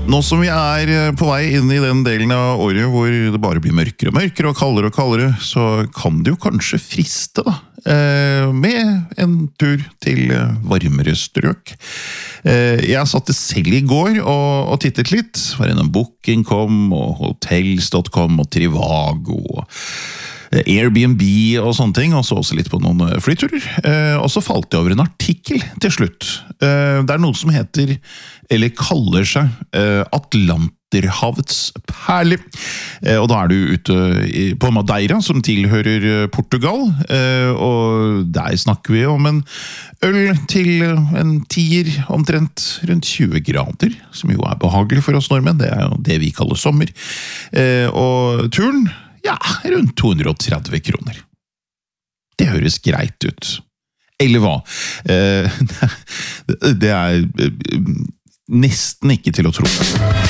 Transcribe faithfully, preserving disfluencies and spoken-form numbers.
Nå som vi er på vei inn i den delen av året hvor det bare blir mørkere og mørkere og kaldere og kaldere, så kan det jo kanskje friste da, med en tur til varmere strøk. Jeg satt det selv i går og, og tittet litt, var innom booking punkt com og hotels punktum com og Trivago og Airbnb og sånne ting, og så også litt på noen flyturer. Og så falt jeg over en artikkel til slutt. Det er noe som heter, eller kaller seg, Atlanterhavets perle. Og da er du ute på Madeira, som tilhører Portugal, og der snakker vi om en øl til en tier, omtrent rundt tjue grader, som jo er behagelig for oss nordmenn, det er jo det vi kaller sommer. Og turen, ja, rundt to hundre og tretti kroner. Det høres greit ut. Eller hva? Det er nesten ikke til å tro.